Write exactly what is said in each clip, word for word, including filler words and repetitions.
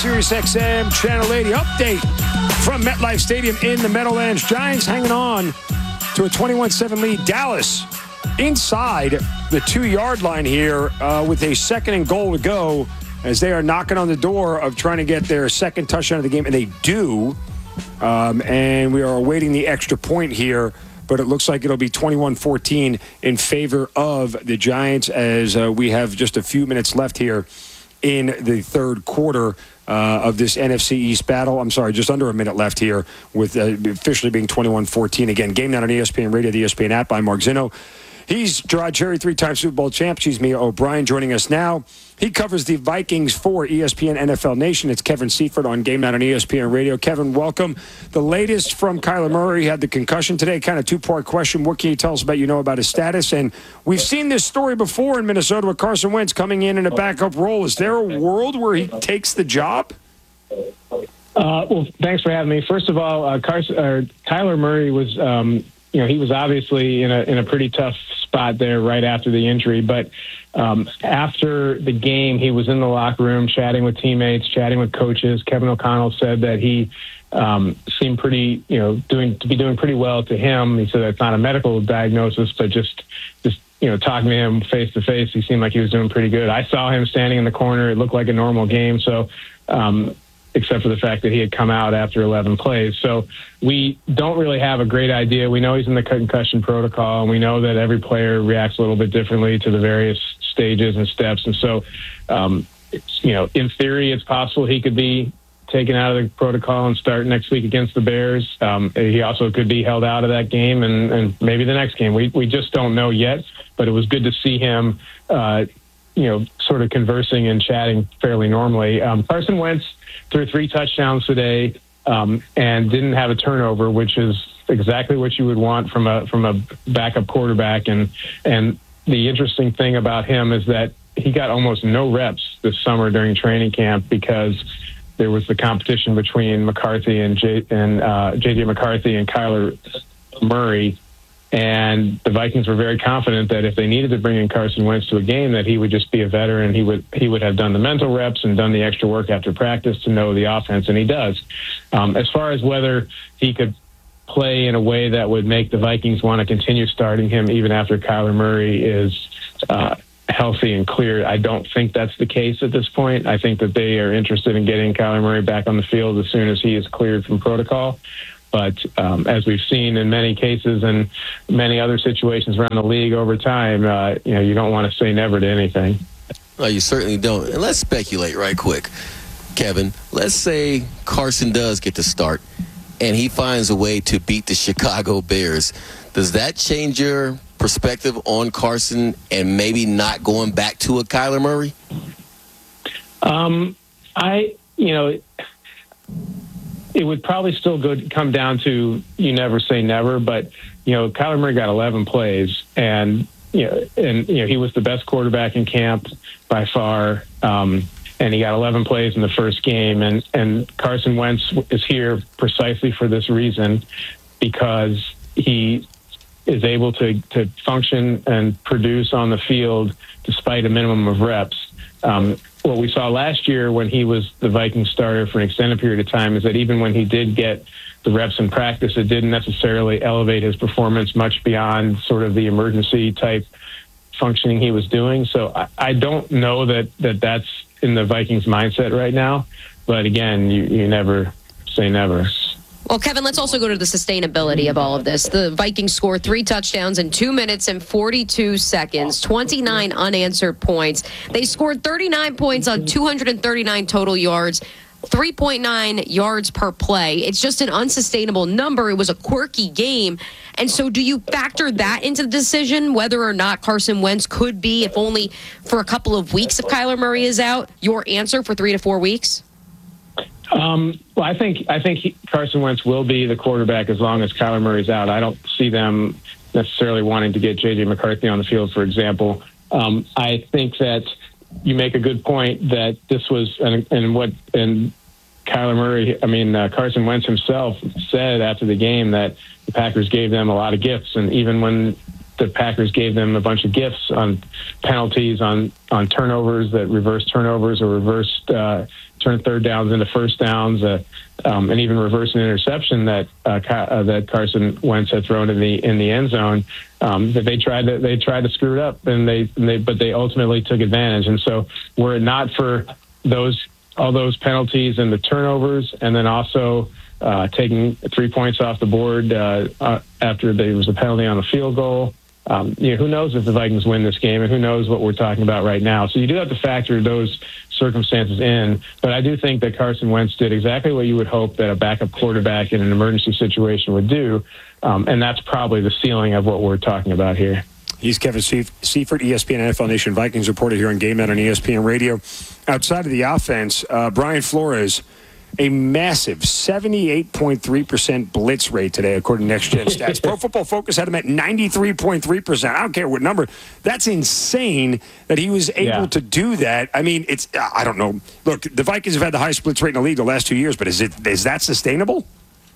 Sirius X M Channel eighty update from MetLife Stadium in the Meadowlands. Giants hanging on to a twenty-one seven lead. Dallas inside the two-yard line here uh, with a second and goal to go as they are knocking on the door of trying to get their second touchdown of the game, and they do. Um, and we are awaiting the extra point here, but it looks like it'll be twenty-one fourteen in favor of the Giants as uh, we have just a few minutes left here in the third quarter uh, of this N F C East battle. I'm sorry, just under a minute left here with uh, officially being twenty-one fourteen. Again, Game Night on E S P N Radio, the E S P N app. I'm Mark Zinno. He's Gerard Cherry, three-time Super Bowl champ. She's Mia O'Brien joining us now. He covers the Vikings for E S P N N F L Nation. It's Kevin Seifert on Game Night on E S P N Radio. Kevin, welcome. The latest from Kyler Murray. He had the concussion today. Kind of two-part question. What can you tell us about, you know, about his status? And we've seen this story before in Minnesota with Carson Wentz coming in in a backup role. Is there a world where he takes the job? Uh, well, thanks for having me. First of all, uh, Carson, uh, Kyler Murray was, um, you know, he was obviously in a in a pretty tough spot there right after the injury. But um, after the game, he was in the locker room chatting with teammates, chatting with coaches. Kevin O'Connell said that he um, seemed pretty, you know, doing to be doing pretty well to him. He said it's not a medical diagnosis, but just just you know, talking to him face to face, he seemed like he was doing pretty good. I saw him standing in the corner. It looked like a normal game. So. Um, except for the fact that he had come out after eleven plays. So we don't really have a great idea. We know he's in the concussion protocol, and we know that every player reacts a little bit differently to the various stages and steps. And so, um, it's, you know, in theory, it's possible he could be taken out of the protocol and start next week against the Bears. Um, he also could be held out of that game and, and maybe the next game. We we just don't know yet, but it was good to see him, uh, you know, sort of conversing and chatting fairly normally. Um, Carson Wentz threw three touchdowns today um, and didn't have a turnover, which is exactly what you would want from a from a backup quarterback. And and the interesting thing about him is that he got almost no reps this summer during training camp because there was the competition between McCarthy and J and uh, J J McCarthy and Kyler Murray. And the Vikings were very confident that if they needed to bring in Carson Wentz to a game, that he would just be a veteran. He would he would have done the mental reps and done the extra work after practice to know the offense, and he does. Um, as far as whether he could play in a way that would make the Vikings want to continue starting him even after Kyler Murray is uh, healthy and clear, I don't think that's the case at this point. I think that they are interested in getting Kyler Murray back on the field as soon as he is cleared from protocol. But um, as we've seen in many cases and many other situations around the league over time, uh, you know, you don't want to say never to anything. No, you certainly don't. And let's speculate right quick, Kevin. Let's say Carson does get to start and he finds a way to beat the Chicago Bears. Does that change your perspective on Carson and maybe not going back to a Kyler Murray? Um, I, you know... It would probably still go come down to you never say never, but you know Kyler Murray got eleven plays, and you know, and you know he was the best quarterback in camp by far, um, and he got eleven plays in the first game, and and Carson Wentz is here precisely for this reason, because he is able to to function and produce on the field despite a minimum of reps. Um, what we saw last year when he was the Vikings starter for an extended period of time is that even when he did get the reps in practice, it didn't necessarily elevate his performance much beyond sort of the emergency type functioning he was doing. So I, I don't know that, that that's in the Vikings mindset right now. But again, you, you never say never. Well, Kevin, let's also go to the sustainability of all of this. The Vikings scored three touchdowns in two minutes and forty-two seconds, twenty-nine unanswered points. They scored thirty-nine points on two hundred thirty-nine total yards, three point nine yards per play. It's just an unsustainable number. It was a quirky game. And so do you factor that into the decision, whether or not Carson Wentz could be, if only for a couple of weeks if Kyler Murray is out, your answer for three to four weeks? Um, well, I think I think he, Carson Wentz will be the quarterback as long as Kyler Murray's out. I don't see them necessarily wanting to get J J McCarthy on the field, for example. Um, I think that you make a good point that this was and, and what and Kyler Murray, I mean uh, Carson Wentz himself said after the game that the Packers gave them a lot of gifts, and even when the Packers gave them a bunch of gifts on penalties, on on turnovers that reversed turnovers or reversed uh, turned third downs into first downs, uh, um, and even reversed an interception that uh, uh, that Carson Wentz had thrown in the in the end zone. Um, that they tried to they tried to screw it up, and they, and they but they ultimately took advantage. And so, were it not for those all those penalties and the turnovers, and then also uh, taking three points off the board uh, uh, after there was a penalty on the field goal. Um, you know, who knows if the Vikings win this game, and who knows what we're talking about right now. So you do have to factor those circumstances in. But I do think that Carson Wentz did exactly what you would hope that a backup quarterback in an emergency situation would do, um, and that's probably the ceiling of what we're talking about here. He's Kevin Seifert, E S P N N F L Nation Vikings reporter here on Game Night on E S P N Radio. Outside of the offense, uh, Brian Flores, a massive seventy-eight point three percent blitz rate today, according to Next Gen Stats. Pro Football Focus had him at ninety-three point three percent. I don't care what number. That's insane that he was able yeah. to do that. I mean, it's, I don't know. Look, the Vikings have had the highest blitz rate in the league the last two years, but is it is that sustainable?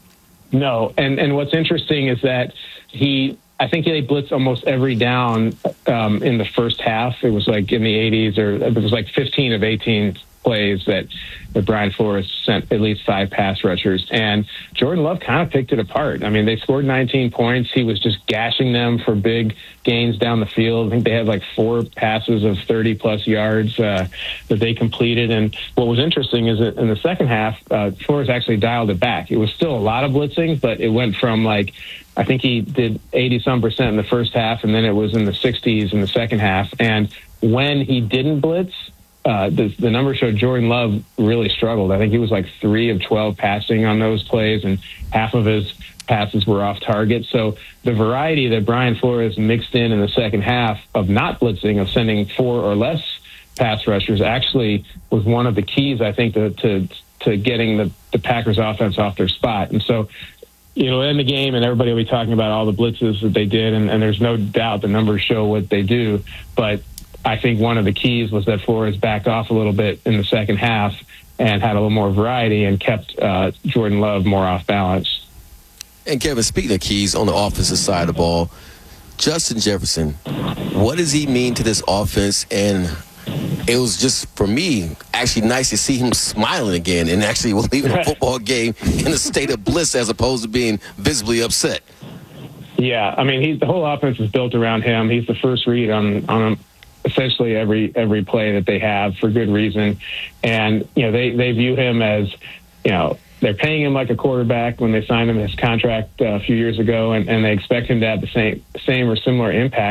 No, and, and what's interesting is that he... I think they blitzed almost every down um, in the first half. It was like in the eighties, or it was like fifteen of eighteen plays that, that Brian Flores sent at least five pass rushers. And Jordan Love kind of picked it apart. I mean, they scored nineteen points. He was just gashing them for big gains down the field. I think they had like four passes of thirty-plus yards uh, that they completed. And what was interesting is that in the second half, uh, Flores actually dialed it back. It was still a lot of blitzing, but it went from like, I think he did eighty-some percent in the first half, and then it was in the sixties in the second half. And when he didn't blitz, uh, the, the numbers showed Jordan Love really struggled. I think he was like three of twelve passing on those plays, and half of his passes were off target. So the variety that Brian Flores mixed in in the second half of not blitzing, of sending four or less pass rushers, actually was one of the keys, I think, to to, to getting the, the Packers offense off their spot. And so, you know, in the game, and everybody will be talking about all the blitzes that they did, and, and there's no doubt the numbers show what they do. But I think one of the keys was that Flores backed off a little bit in the second half and had a little more variety and kept uh, Jordan Love more off balance. And Kevin, speaking of keys on the offensive side of the ball, Justin Jefferson, what does he mean to this offense? And it was just, for me, actually nice to see him smiling again and actually leaving a football game in a state of bliss as opposed to being visibly upset. Yeah, I mean, he's, the whole offense is built around him. He's the first read on on essentially every every play that they have, for good reason. And, you know, they, they view him as, you know, they're paying him like a quarterback when they signed him his contract uh, a few years ago, and, and they expect him to have the same same or similar impact